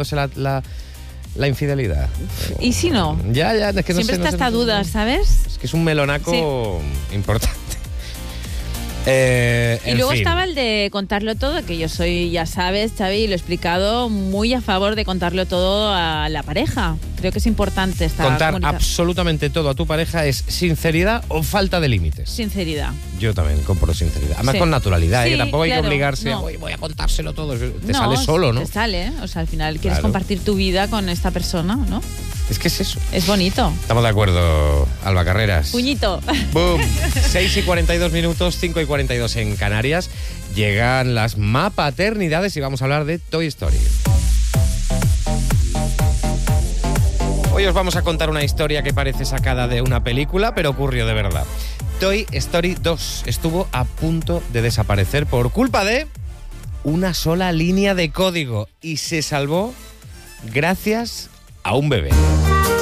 perdonándose la infidelidad. ¿Y si no? Ya, es que no Siempre sé, está esta duda, ¿sabes? Es que es un melonaco importante. Y luego fin. estaba el de contarlo todo, que yo soy, ya sabes, Xavi, y lo he explicado, muy a favor de contarlo todo a la pareja. Creo que es importante esta Contar absolutamente todo a tu pareja es sinceridad o falta de límites. Sinceridad. Yo también compro sinceridad. Además con naturalidad, que tampoco hay que obligarse a voy a contárselo todo. Te sale solo, ¿no? Te sale, o sea, al final quieres compartir tu vida con esta persona, ¿no? Es que es eso. Es bonito. Estamos de acuerdo, Alba Carreras. Puñito. ¡Bum! 6:42, 5:42 en Canarias. Llegan las mapaternidades y vamos a hablar de Toy Story. Hoy os vamos a contar una historia que parece sacada de una película, pero ocurrió de verdad. Toy Story 2 estuvo a punto de desaparecer por culpa de una sola línea de código y se salvó gracias a un bebé.